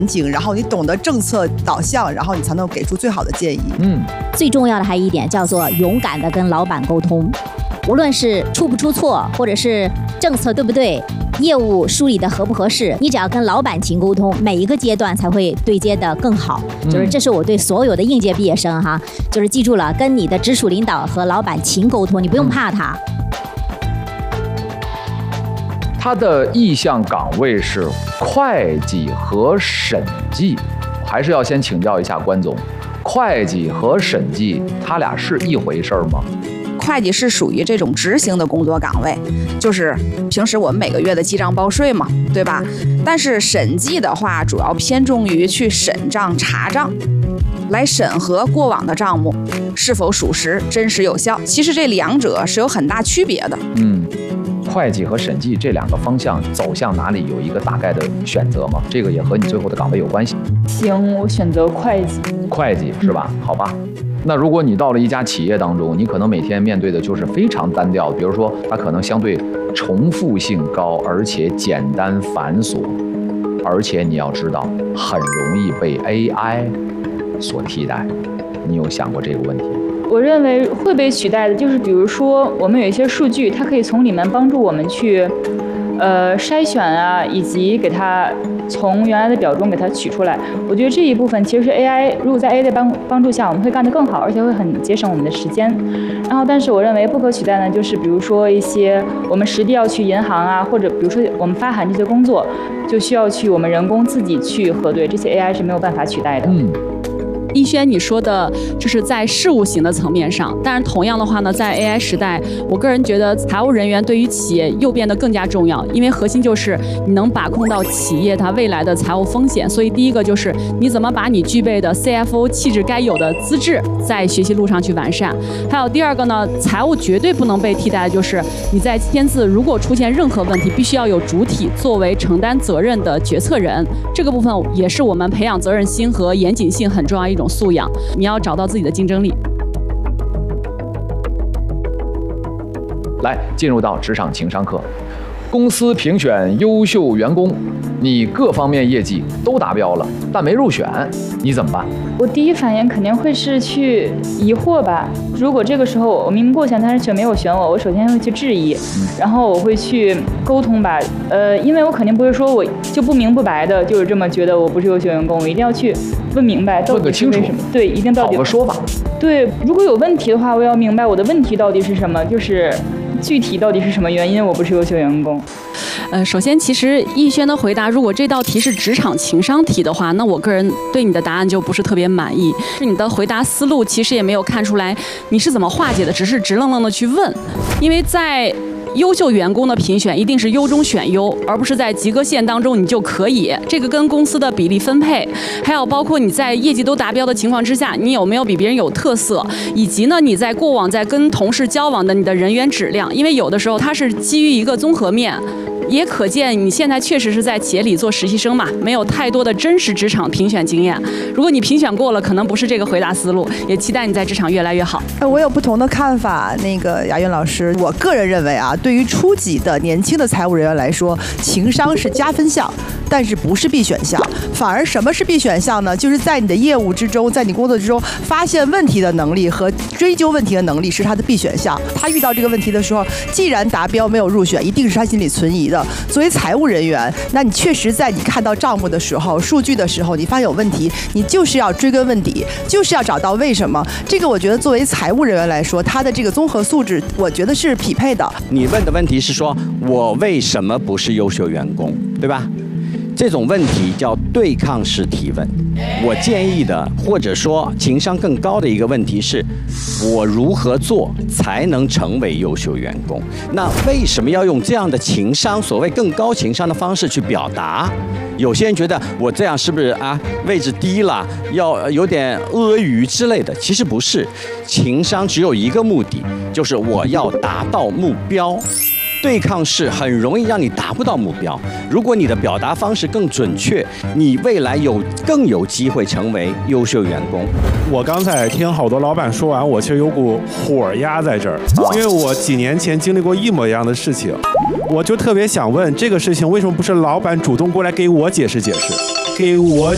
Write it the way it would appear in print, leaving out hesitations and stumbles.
景，然后你懂得政策导向，然后你才能给出最好的建议。 最重要的还有一点叫做勇敢的跟老板沟通，无论是出不出错，或者是政策对不对，业务梳理的合不合适，你只要跟老板勤沟通，每一个阶段才会对接的更好。就是这是我对所有的应届毕业生哈，就是记住了，跟你的直属领导和老板勤沟通，你不用怕他。 他的意向岗位是会计和审计，还是要先请教一下关总，会计和审计他俩是一回事吗？ 会计是属于这种执行的工作岗位，就是平时我们每个月的记账报税嘛，对吧？但是审计的话，主要偏重于去审账查账，来审核过往的账目是否属实、真实有效。其实这两者是有很大区别的。 会计和审计这两个方向走向哪里，有一个大概的选择吗？这个也和你最后的岗位有关系。 行，我选择会计。 会计是吧？好吧。那如果你到了一家企业当中，你可能每天面对的就是非常单调，比如说它可能相对重复性高，而且简单繁琐，而且你要知道很容易被 AI 所替代。你有想过这个问题？ 我认为会被取代的，就是比如说我们有一些数据，它可以从里面帮助我们去筛选啊，以及给它从原来的表中给它取出来。我觉得这一部分其实是 AI， 如果在 AI 的帮助下，我们会干得更好，而且会很节省我们的时间。然后，但是我认为不可取代呢，就是比如说一些我们实地要去银行啊，或者比如说我们发函这些工作，就需要去我们人工自己去核对，这些 AI 是没有办法取代的。 逸轩，你说的就是在事务型的层面上，但是同样的话呢，在 AI 时代，我个人觉得财务人员对于企业又变得更加重要，因为核心就是你能把控到企业它未来的财务风险。所以第一个就是你怎么把你具备的 CFO 气质该有的资质在学习路上去完善。还有第二个呢，财务绝对不能被替代的就是你在签字如果出现任何问题，必须要有主体作为承担责任的决策人。这个部分也是我们培养责任心和严谨性很重要一种素养，你要找到自己的竞争力。 来，进入到职场情商课。公司评选优秀员工，你各方面业绩都达标了，但没入选，你怎么办？ 我第一反应肯定会是去疑惑吧。如果这个时候我明明过选，但是却没有选我，我首先会去质疑，然后我会去沟通吧。因为我肯定不会说我就不明不白的，就是这么觉得我不是优秀员工，我一定要去问明白到底是为什么。对，一定到底讨个说法。 对，如果有问题的话，我要明白我的问题到底是什么，就是具体到底是什么原因我不是优秀员工。 首先，其实逸轩的回答，如果这道题是职场情商题的话，那我个人对你的答案就不是特别满意。是你的回答思路其实也没有看出来你是怎么化解的，只是直愣愣的去问。因为在优秀员工的评选一定是优中选优，而不是在及格线当中你就可以。这个跟公司的比例分配，还有包括你在业绩都达标的情况之下，你有没有比别人有特色，以及呢你在过往在跟同事交往的你的人员质量。因为有的时候它是基于一个综合面。也可见你现在确实是在企业里做实习生嘛，没有太多的真实职场评选经验。如果你评选过了，可能不是这个回答思路。也期待你在职场越来越好。 我有不同的看法，那个雅韵老师，我个人认为啊，对于初级的年轻的财务人员来说，情商是加分项，但是不是必选项。反而什么是必选项呢？就是在你的业务之中，在你工作之中发现问题的能力和追究问题的能力是他的必选项。他遇到这个问题的时候，既然达标没有入选，一定是他心里存疑的。作为财务人员，那你确实在你看到账目的时候、数据的时候，你发现有问题，你就是要追根问底，就是要找到为什么。这个我觉得作为财务人员来说，他的这个综合素质，我觉得是匹配的。 你问的问题是说，我为什么不是优秀员工，对吧？这种问题叫对抗式提问。我建议的，或者说情商更高的一个问题是，我如何做才能成为优秀员工？那为什么要用这样的情商，所谓更高情商的方式去表达？有些人觉得我这样是不是啊位置低了，要有点阿谀之类的？其实不是，情商只有一个目的，就是我要达到目标。对抗式很容易让你达不到目标。如果你的表达方式更准确，你未来更有机会成为优秀员工。 我刚才听好多老板说完，我其实有股火压在这儿，因为我几年前经历过一模一样的事情，我就特别想问，这个事情为什么不是老板主动过来给我解释解释，给我